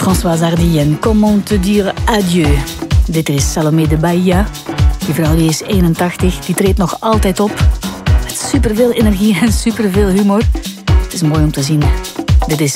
Françoise Hardy en Comment te dire adieu. Dit is Salomé de Bahia. Die vrouw die is 81, die treedt nog altijd op. Met superveel energie en superveel humor. Het is mooi om te zien. Dit is